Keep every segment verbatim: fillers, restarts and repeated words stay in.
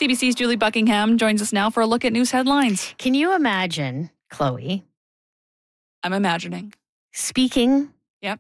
C B C's Julie Buckingham joins us now for a look at news headlines. Can you imagine, Chloe? I'm imagining. Speaking Yep.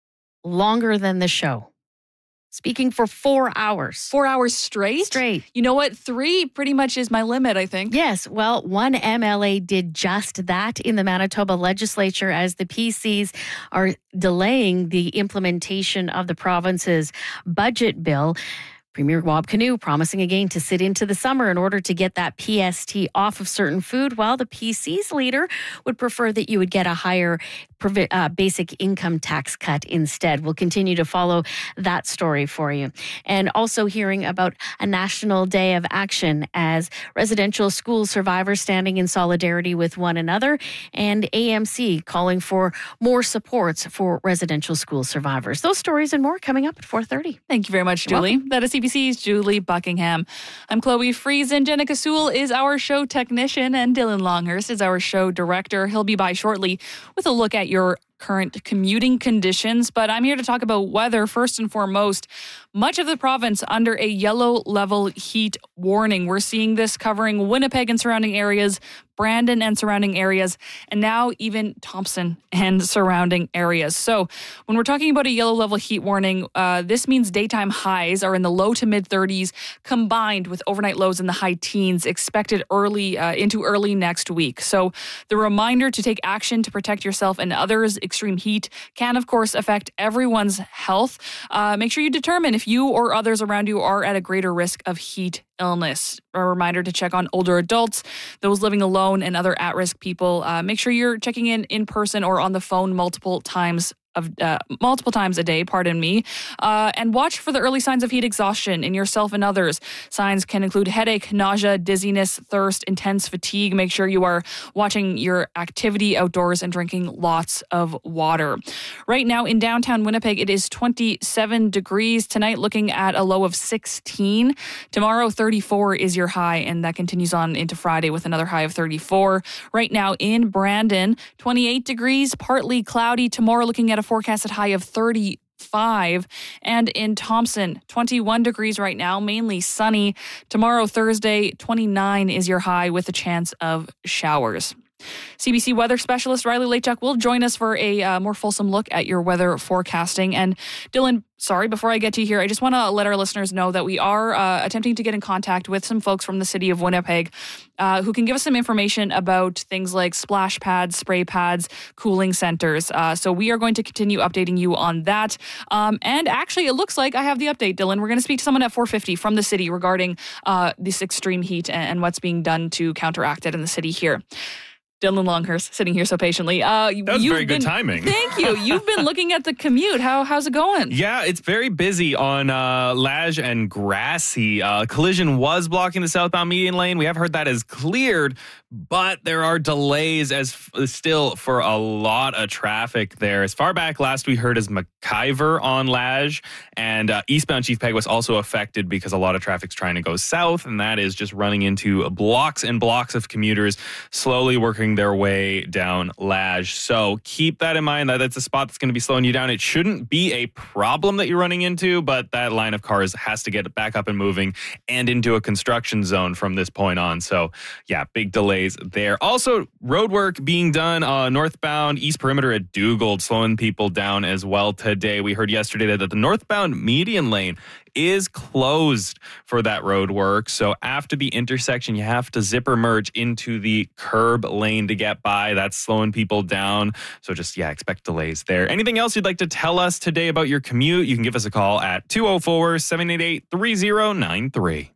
longer than the show. Speaking for four hours. Four hours straight? Straight. You know what? Three pretty much is my limit, I think. Yes. Well, one M L A did just that in the Manitoba legislature as the P Cs are delaying the implementation of the province's budget bill. Premier Wab Kinew promising again to sit into the summer in order to get that P S T off of certain food, while the P C's leader would prefer that you would get a higher uh, basic income tax cut instead. We'll continue to follow that story for you. And also hearing about a National Day of Action as residential school survivors standing in solidarity with one another, and A M C calling for more supports for residential school survivors. Those stories and more coming up at four thirty. Thank you very much, You're Julie. welcome. That is C B C's Julie Buckingham. I'm Chloe Friesen. Jenica Sewell is our show technician, and Dylan Longhurst is our show director. He'll be by shortly with a look at your current commuting conditions, but I'm here to talk about weather first and foremost. Much of the province under a yellow level heat warning. We're seeing this covering Winnipeg and surrounding areas, Brandon and surrounding areas, and now even Thompson and surrounding areas. So when we're talking about a yellow level heat warning, uh, this means daytime highs are in the low to mid thirties combined with overnight lows in the high teens expected early uh, into early next week. So the reminder to take action to protect yourself and others. Extreme heat can, of course, affect everyone's health. Uh, make sure you determine if you or others around you are at a greater risk of heat illness. A reminder to check on older adults, those living alone, and other at-risk people. Uh, make sure you're checking in in person or on the phone multiple times of uh, multiple times a day, pardon me, uh, and watch for the early signs of heat exhaustion in yourself and others. Signs can include headache, nausea, dizziness, thirst, intense fatigue. Make sure you are watching your activity outdoors and drinking lots of water. Right now in downtown Winnipeg, it is twenty-seven degrees. Tonight, looking at a low of sixteen. Tomorrow, thirty-four is your high, and that continues on into Friday with another high of thirty-four. Right now in Brandon, twenty-eight degrees, partly cloudy. Tomorrow, looking at a forecasted high of thirty-five. And in Thompson, twenty-one degrees right now, mainly sunny. Tomorrow, Thursday, twenty-nine is your high with a chance of showers. C B C weather specialist Riley Lachuk will join us for a uh, more fulsome look at your weather forecasting. And Dylan, sorry, before I get to you here, I just want to let our listeners know that we are uh, attempting to get in contact with some folks from the city of Winnipeg uh, who can give us some information about things like splash pads, spray pads, cooling centers. Uh, so we are going to continue updating you on that. Um, and actually, it looks like I have the update, Dylan. We're going to speak to someone at four fifty from the city regarding uh, this extreme heat and, and what's being done to counteract it in the city here. Dylan Longhurst sitting here so patiently. Uh, that was very been, good timing. Thank you. You've been looking at the commute. How How's it going? Yeah, it's very busy on uh, Lage and Grassy. Uh, collision was blocking the southbound median lane. We have heard that is cleared, but there are delays as f- still for a lot of traffic there. As far back last we heard as McIver on Lage, and uh, eastbound Chief Peg was also affected because a lot of traffic's trying to go south, and that is just running into blocks and blocks of commuters slowly working their way down Lage. So keep that in mind, that that's a spot that's going to be slowing you down. It shouldn't be a problem that you're running into, but that line of cars has to get back up and moving and into a construction zone from this point on. So yeah, big delays there. Also, road work being done uh, northbound East Perimeter at Dugald, slowing people down as well today. We heard yesterday that the northbound median lane is closed for that road work. So after the intersection, you have to zipper merge into the curb lane to get by. That's slowing people down. So just, yeah, expect delays there. Anything else you'd like to tell us today about your commute? You can give us a call at two oh four, seven eight eight, three oh nine three.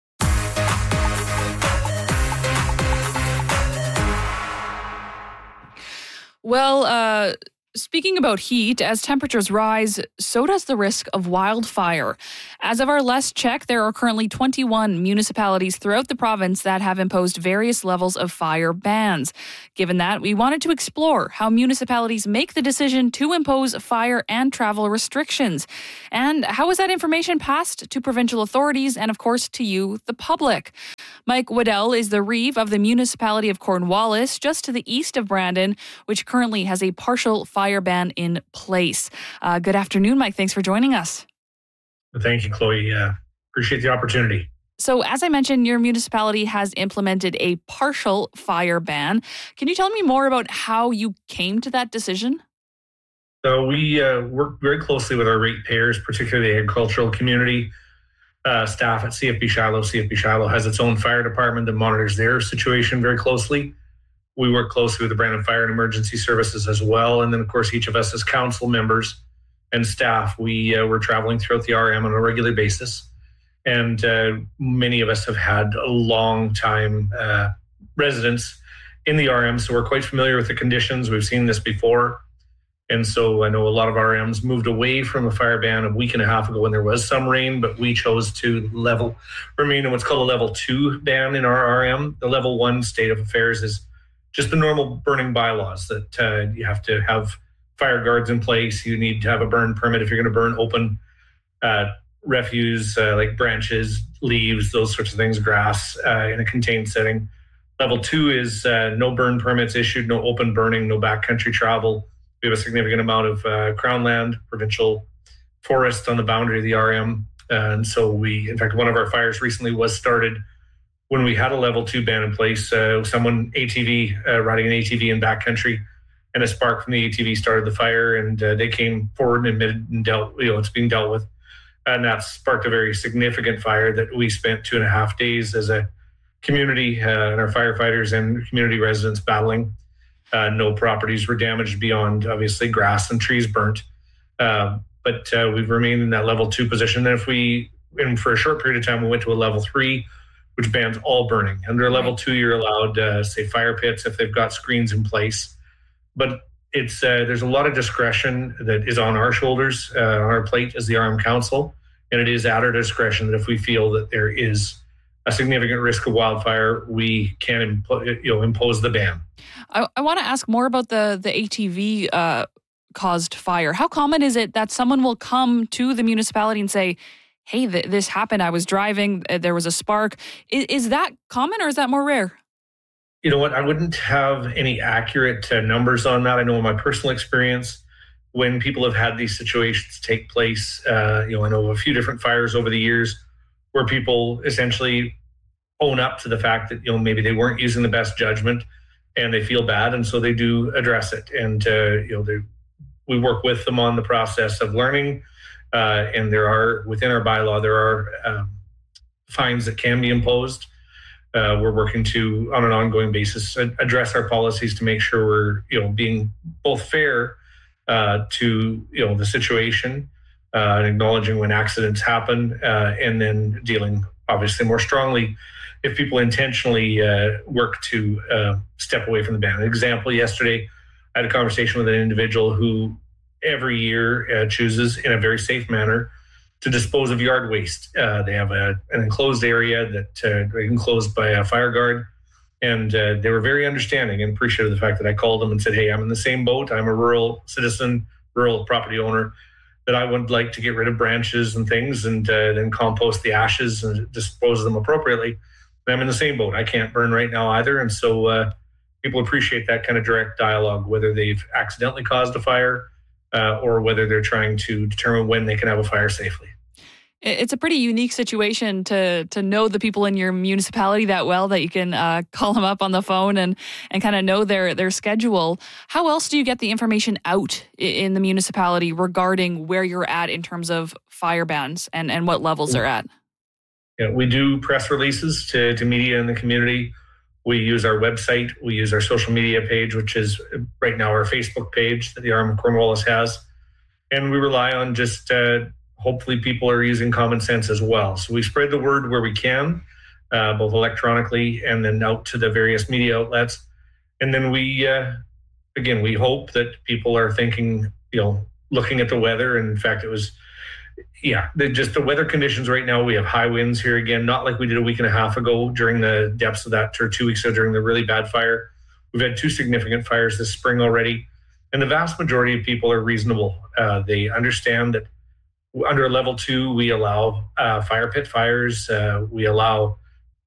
Well, uh... speaking about heat, as temperatures rise, so does the risk of wildfire. As of our last check, there are currently twenty-one municipalities throughout the province that have imposed various levels of fire bans. Given that, we wanted to explore how municipalities make the decision to impose fire and travel restrictions. And how is that information passed to provincial authorities and, of course, to you, the public? Mike Waddell is the reeve of the municipality of Cornwallis, just to the east of Brandon, which currently has a partial fire fire ban in place. Uh, good afternoon, Mike. Thanks for joining us. Thank you, Chloe. Uh, appreciate the opportunity. So as I mentioned, your municipality has implemented a partial fire ban. Can you tell me more about how you came to that decision? So we uh, work very closely with our ratepayers, particularly the agricultural community. Uh, staff at C F B Shiloh. C F B Shiloh has its own fire department that monitors their situation very closely. We work closely with the Brandon Fire and Emergency Services as well. And then, of course, each of us as council members and staff, we uh, were traveling throughout the R M on a regular basis. And uh, many of us have had a long time uh, residence in the R M, so we're quite familiar with the conditions. We've seen this before. And so I know a lot of R Ms moved away from a fire ban a week and a half ago when there was some rain, but we chose to level remain in what's called a level two ban in our R M. The level one state of affairs is just the normal burning bylaws that uh, you have to have fire guards in place. You need to have a burn permit if you're going to burn open uh, refuse uh, like branches, leaves, those sorts of things, grass uh, in a contained setting. Level two is uh, no burn permits issued, no open burning, no backcountry travel. We have a significant amount of uh, Crown land, provincial forest on the boundary of the R M. And so we, in fact, one of our fires recently was started when we had a level two ban in place. Uh, someone A T V, uh, riding an A T V in backcountry, and a spark from the A T V started the fire, and uh, they came forward and admitted and dealt, you know, it's being dealt with. And that sparked a very significant fire that we spent two and a half days as a community uh, and our firefighters and community residents battling. Uh, no properties were damaged beyond, obviously, grass and trees burnt. Uh, but uh, we've remained in that level two position. And if we, and for a short period of time, we went to a level three, which bans all burning. Under level two, you're allowed, uh, say, fire pits if they've got screens in place. But it's uh, there's a lot of discretion that is on our shoulders, uh, on our plate as the R M Council. And it is at our discretion that if we feel that there is a significant risk of wildfire, we can impo- you know, impose the ban. I, I want to ask more about the, the A T V uh, caused fire. How common is it that someone will come to the municipality and say, hey, th- this happened, I was driving, uh, there was a spark. Is, is that common or is that more rare? You know what, I wouldn't have any accurate uh, numbers on that. I know in my personal experience, when people have had these situations take place, uh, you know, I know of a few different fires over the years where people essentially own up to the fact that, you know, maybe they weren't using the best judgment and they feel bad. And so they do address it. And, uh, you know, they, we work with them on the process of learning. Uh, and there are, within our bylaw, there are um, fines that can be imposed. Uh, we're working to, on an ongoing basis, address our policies to make sure we're, you know, being both fair uh, to, you know, the situation, uh, and acknowledging when accidents happen, uh, and then dealing obviously more strongly if people intentionally uh, work to uh, step away from the ban. An example, yesterday, I had a conversation with an individual who every year uh, chooses in a very safe manner to dispose of yard waste. Uh, they have a, an enclosed area that uh, enclosed by a fire guard. And uh, they were very understanding and appreciative of the fact that I called them and said, hey, I'm in the same boat. I'm a rural citizen, rural property owner, that I would like to get rid of branches and things and uh, then compost the ashes and dispose of them appropriately. And I'm in the same boat. I can't burn right now either. And so uh, people appreciate that kind of direct dialogue, whether they've accidentally caused a fire uh, or whether they're trying to determine when they can have a fire safely. It's a pretty unique situation to to know the people in your municipality that well that you can uh, call them up on the phone and and kind of know their their schedule. How else do you get the information out in the municipality regarding where you're at in terms of fire bans and, and what levels they're at? Yeah, we do press releases to, to media in the community. We use our website. We use our social media page, which is right now our Facebook page that the R M of Cornwallis has. And we rely on just... Uh, hopefully people are using common sense as well. So we spread the word where we can, uh, both electronically and then out to the various media outlets. And then we, uh, again, we hope that people are thinking, you know, looking at the weather. And in fact, it was, yeah, the, just the weather conditions right now. We have high winds here again, not like we did a week and a half ago during the depths of that, or two weeks ago during the really bad fire. We've had two significant fires this spring already. And the vast majority of people are reasonable. Uh, they understand that under level two, we allow uh, fire pit fires. Uh, we allow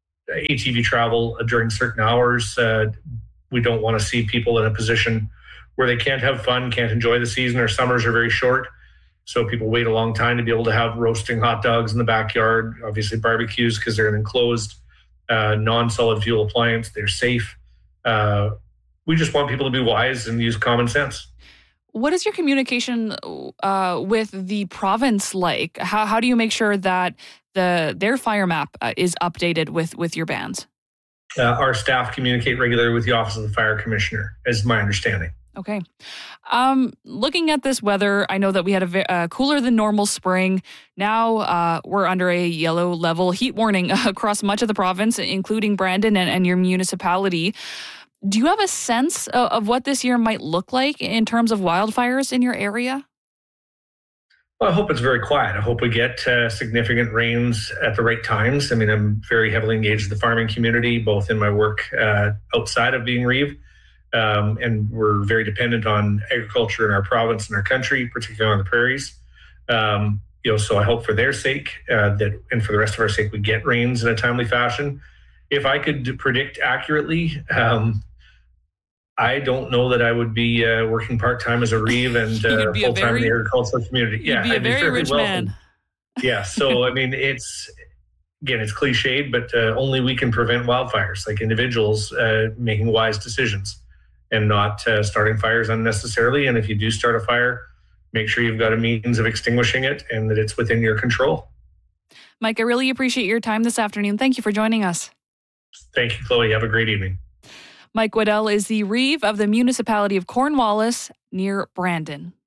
A T V travel during certain hours. Uh, we don't want to see people in a position where they can't have fun, can't enjoy the season. Our summers are very short. So people wait a long time to be able to have roasting hot dogs in the backyard, obviously barbecues because they're an enclosed, uh, non-solid fuel appliance. They're safe. Uh, we just want people to be wise and use common sense. What is your communication uh, with the province like? How, how do you make sure that the their fire map uh, is updated with, with your bans? Uh, our staff communicate regularly with the Office of the Fire Commissioner, is my understanding. Okay. Um, looking at this weather, I know that we had a ve- uh, cooler than normal spring. Now uh, we're under a yellow level heat warning across much of the province, including Brandon and, and your municipality. Do you have a sense of, of what this year might look like in terms of wildfires in your area? Well, I hope it's very quiet. I hope we get uh, significant rains at the right times. I mean, I'm very heavily engaged in the farming community, both in my work uh, outside of being Reeve, um, and we're very dependent on agriculture in our province and our country, particularly on the prairies. Um, you know, so I hope for their sake uh, that, and for the rest of our sake, we get rains in a timely fashion. If I could predict accurately, um, I don't know that I would be uh, working part-time as a Reeve and uh, full-time very, in the agricultural community. Yeah, you'd be a I'd very be rich wealthy. man. Yeah, so I mean, it's, again, it's cliched, but uh, only we can prevent wildfires, like individuals uh, making wise decisions and not uh, starting fires unnecessarily. And if you do start a fire, make sure you've got a means of extinguishing it and that it's within your control. Mike, I really appreciate your time this afternoon. Thank you for joining us. Thank you, Chloe. Have a great evening. Mike Waddell is the Reeve of the municipality of Cornwallis near Brandon.